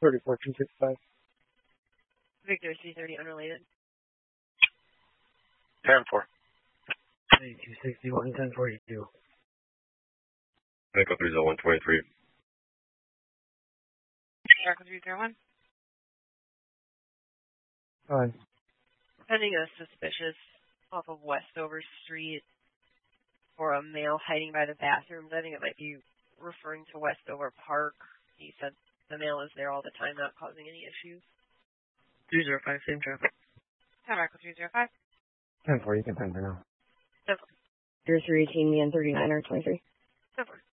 34265. Victor 330 unrelated. 10-4. 261, 1042. Echo 30123. Echo 301. Hi. Pending a suspicious off of Westover Street for a male hiding by the bathrooms. I think it might be referring to Westover Park. He said the male is there all the time, not causing any issues. 305, same traffic. Echo 305. 10-4, you can time for now. 10-4. 0318, me and 39 or 23. 10-4.